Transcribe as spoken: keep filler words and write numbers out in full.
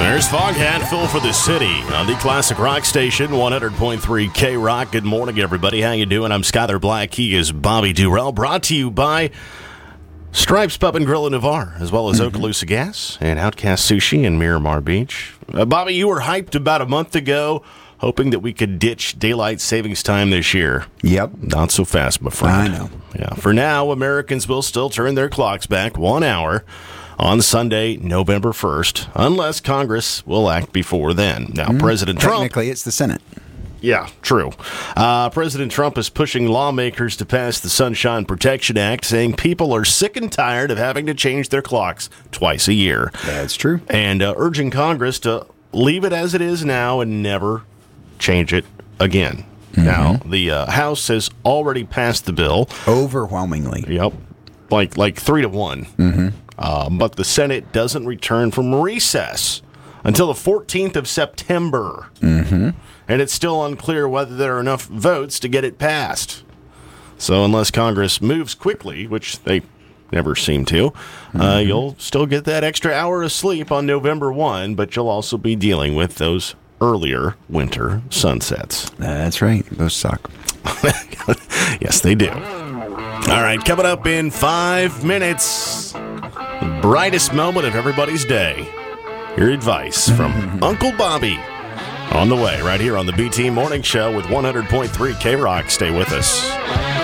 There's Foghat, Phil for the City on the classic rock station, one hundred point three K-Rock. Good morning, everybody. How you doing? I'm Skyler Black. He is Bobby Durrell. Brought to you by Stripes Pub and Grill in Navarre, as well as mm-hmm. Okaloosa Gas and Outcast Sushi in Miramar Beach. Uh, Bobby, you were hyped about a month ago, hoping that we could ditch daylight savings time this year. Yep. Not so fast, my friend. I know. Yeah. For now, Americans will still turn their clocks back one hour on Sunday, November first, unless Congress will act before then. Now, mm, President Trump... Technically, it's the Senate. Yeah, true. Uh, President Trump is pushing lawmakers to pass the Sunshine Protection Act, saying people are sick and tired of having to change their clocks twice a year. That's true. And uh, urging Congress to leave it as it is now and never change it again. Mm-hmm. Now, the uh, House has already passed the bill. Overwhelmingly. Yep. Like, like three to one. Mm-hmm. Uh, but the Senate doesn't return from recess until the fourteenth of September. Mm-hmm. And it's still unclear whether there are enough votes to get it passed. So unless Congress moves quickly, which they never seem to, mm-hmm. uh, you'll still get that extra hour of sleep on November first, but you'll also be dealing with those earlier winter sunsets. That's right. Those suck. Yes, they do. All right, coming up in five minutes, the brightest moment of everybody's day. Your advice from Uncle Bobby on the way right here on the B T Morning Show with one hundred point three K-Rock. Stay with us.